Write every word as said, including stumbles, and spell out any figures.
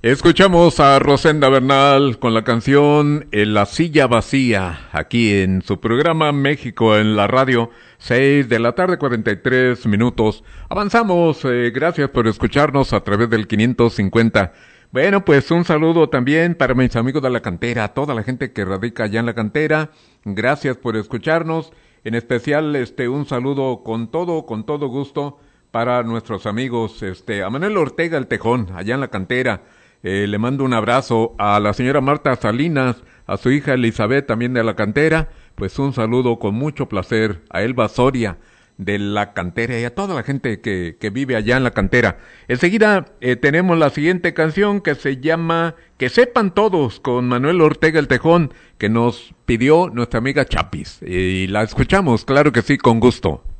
Escuchamos a Rosenda Bernal con la canción En la silla vacía, aquí en su programa México en la radio, seis de la tarde, cuarenta y tres minutos. Avanzamos, eh, gracias por escucharnos a través del quinientos cincuenta. Bueno, pues un saludo también para mis amigos de la cantera, a toda la gente que radica allá en la cantera. Gracias por escucharnos. En especial, este, un saludo con todo, con todo gusto para nuestros amigos, este, a Manuel Ortega el Tejón, allá en la cantera. Eh, le mando un abrazo a la señora Marta Salinas, a su hija Elizabeth también de la cantera, pues un saludo con mucho placer a Elba Soria de la cantera y a toda la gente que, que vive allá en la cantera. Enseguida eh, tenemos la siguiente canción que se llama Que sepan todos, con Manuel Ortega el Tejón, que nos pidió nuestra amiga Chapis, y la escuchamos, claro que sí, con gusto.